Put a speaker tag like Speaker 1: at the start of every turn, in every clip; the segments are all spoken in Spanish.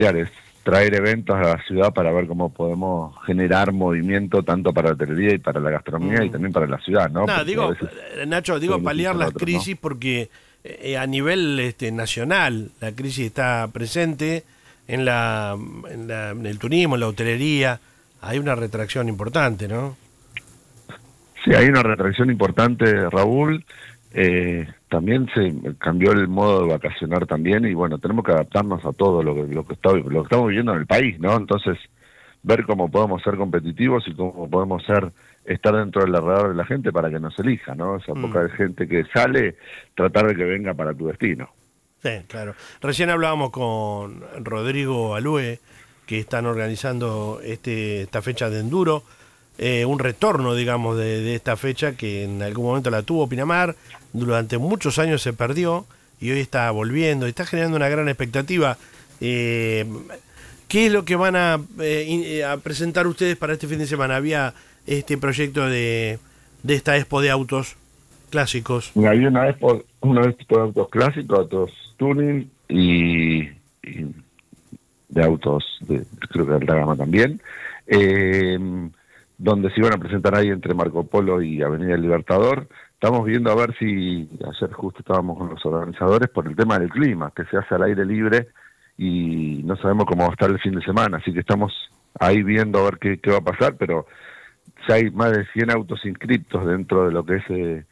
Speaker 1: es traer eventos a la ciudad para ver cómo podemos generar movimiento tanto para la hotelería y para la gastronomía y también para la ciudad, ¿no?
Speaker 2: Nada,
Speaker 1: Porque a
Speaker 2: digo,
Speaker 1: veces
Speaker 2: Nacho,
Speaker 1: todo
Speaker 2: digo paliar
Speaker 1: difícil
Speaker 2: las
Speaker 1: otros, ¿no?
Speaker 2: crisis porque a nivel nacional la crisis está presente en el turismo, en la hotelería. Hay una retracción importante, ¿no?
Speaker 1: Sí, hay una retracción importante, Raúl. También se cambió el modo de vacacionar también y bueno, tenemos que adaptarnos a todo lo que estamos viviendo en el país, ¿no? Entonces, ver cómo podemos ser competitivos y cómo podemos estar dentro del radar de la gente para que nos elija, ¿no? Esa poca
Speaker 2: Mm.
Speaker 1: de gente que sale, tratar de que venga para tu destino.
Speaker 2: Sí, claro. Recién hablábamos con Rodrigo Alue, que están organizando esta fecha de enduro, un retorno, digamos, de esta fecha que en algún momento la tuvo Pinamar, durante muchos años se perdió y hoy está volviendo, y está generando una gran expectativa. Eh, ¿Qué es lo que van a presentar ustedes para este fin de semana? Había este proyecto de esta expo de autos clásicos.
Speaker 1: Y había una vez por autos clásicos, autos tuning y de autos, creo que de alta gama también, eh, donde se iban a presentar ahí entre Marco Polo y Avenida Libertador. Estamos viendo a ver si, ayer justo estábamos con los organizadores por el tema del clima, que se hace al aire libre y no sabemos cómo va a estar el fin de semana, así que estamos ahí viendo a ver qué va a pasar, pero ya hay más de 100 autos inscriptos dentro de lo que es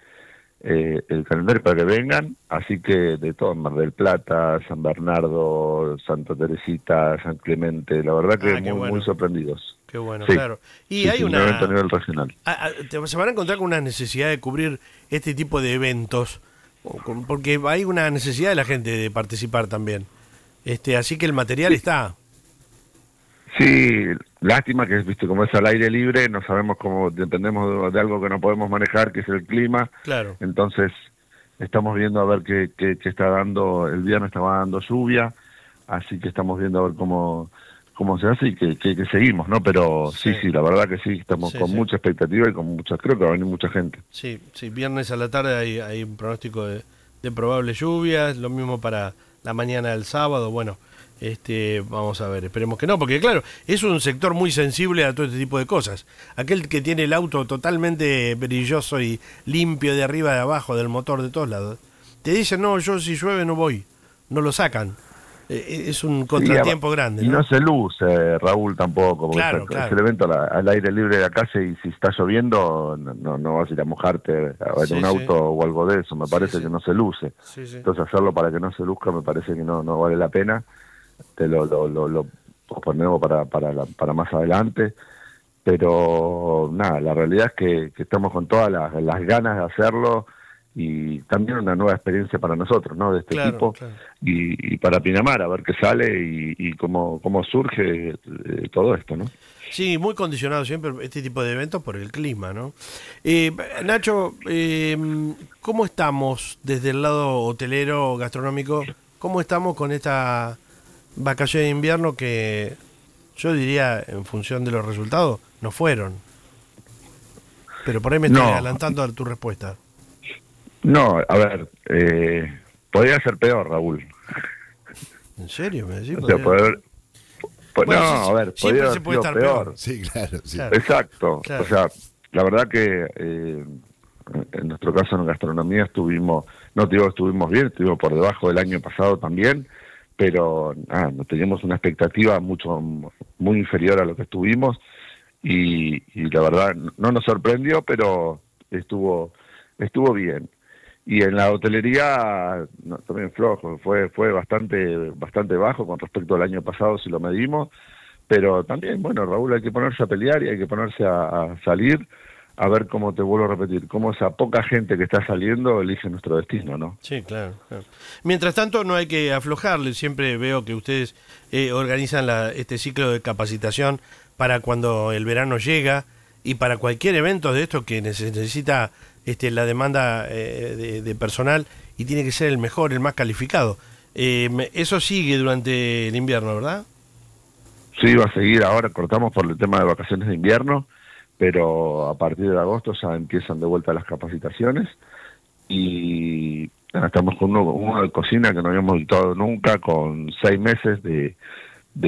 Speaker 1: el calendario para que vengan, así que de todo, Mar del Plata, San Bernardo, Santa Teresita, San Clemente, la verdad que
Speaker 2: Ah, qué
Speaker 1: muy
Speaker 2: bueno.
Speaker 1: sorprendidos.
Speaker 2: Qué bueno,
Speaker 1: Sí,
Speaker 2: claro. Y
Speaker 1: sí,
Speaker 2: hay
Speaker 1: sí, un evento a
Speaker 2: una...
Speaker 1: nivel regional.
Speaker 2: Se van a encontrar con una necesidad de cubrir este tipo de eventos, porque hay una necesidad de la gente de participar también. Así que el material está.
Speaker 1: Sí, lástima que, viste, como es al aire libre, no sabemos cómo, dependemos de algo que no podemos manejar, que es el clima,
Speaker 2: Claro.
Speaker 1: entonces estamos viendo a ver qué está dando, el viernes estaba dando lluvia, así que estamos viendo a ver cómo se hace y que seguimos, ¿no? Pero
Speaker 2: Sí,
Speaker 1: sí, la verdad que sí, estamos
Speaker 2: sí,
Speaker 1: con
Speaker 2: sí.
Speaker 1: mucha expectativa y con creo que va a venir mucha gente.
Speaker 2: Sí, sí, viernes a la tarde hay un pronóstico de probables lluvias, lo mismo para la mañana del sábado. Bueno, vamos a ver, esperemos que no, porque claro, es un sector muy sensible a todo este tipo de cosas. Aquel que tiene el auto totalmente brilloso y limpio de arriba, de abajo, del motor, de todos lados, te dicen, no, yo si llueve no voy, no lo sacan. Es un
Speaker 1: Sí,
Speaker 2: contratiempo grande,
Speaker 1: y no
Speaker 2: ¿no?
Speaker 1: se luce, Raúl, tampoco, porque
Speaker 2: Claro,
Speaker 1: es el
Speaker 2: claro.
Speaker 1: evento al aire libre de acá, y si está lloviendo, no vas a ir a mojarte en
Speaker 2: Sí,
Speaker 1: un
Speaker 2: sí,
Speaker 1: auto o algo de eso, me
Speaker 2: sí,
Speaker 1: parece
Speaker 2: sí,
Speaker 1: que no se luce.
Speaker 2: sí, sí.
Speaker 1: Entonces hacerlo para que no se luzca me parece que no vale la pena, te lo posponemos para más adelante, pero nada, la realidad es que estamos con todas las ganas de hacerlo y también una nueva experiencia para nosotros, ¿no? De este
Speaker 2: Claro,
Speaker 1: tipo
Speaker 2: claro.
Speaker 1: y para Pinamar, a ver qué sale y cómo surge todo esto, ¿no?
Speaker 2: Sí, muy condicionado siempre este tipo de eventos por el clima, ¿no? Nacho, ¿cómo estamos desde el lado hotelero, gastronómico? ¿Cómo estamos con esta vacación de invierno que yo diría, en función de los resultados, no fueron? Pero por ahí me estoy
Speaker 1: No,
Speaker 2: adelantando a tu respuesta.
Speaker 1: no, a ver, podría ser peor, Raúl.
Speaker 2: ¿En serio? ¿Me decís?
Speaker 1: O sea, no,
Speaker 2: Bueno, sí,
Speaker 1: a ver, podría
Speaker 2: siempre se
Speaker 1: haber
Speaker 2: puede
Speaker 1: sido
Speaker 2: estar peor.
Speaker 1: peor.
Speaker 3: Sí, claro, sí.
Speaker 2: Claro,
Speaker 1: Exacto, o
Speaker 2: claro.
Speaker 1: sea, la verdad que en nuestro caso en gastronomía no te digo que estuvimos bien, estuvimos por debajo del año pasado también, pero no teníamos una expectativa muy inferior a lo que estuvimos y la verdad no nos sorprendió, pero estuvo bien. Y en la hotelería también flojo, fue bastante bajo con respecto al año pasado si lo medimos, pero también, bueno, Raúl, hay que ponerse a pelear y hay que ponerse a salir, a ver cómo, te vuelvo a repetir, cómo esa poca gente que está saliendo elige nuestro destino, ¿no?
Speaker 2: Sí, claro, claro. Mientras tanto, no hay que aflojarle. Siempre veo que ustedes organizan este ciclo de capacitación para cuando el verano llega y para cualquier evento de esto que necesita la demanda de personal y tiene que ser el mejor, el más calificado. Eso sigue durante el invierno, ¿verdad?
Speaker 1: Sí, va a seguir ahora, cortamos por el tema de vacaciones de invierno, pero a partir de agosto ya empiezan de vuelta las capacitaciones y estamos con uno de cocina que no habíamos dictado nunca, con 6 meses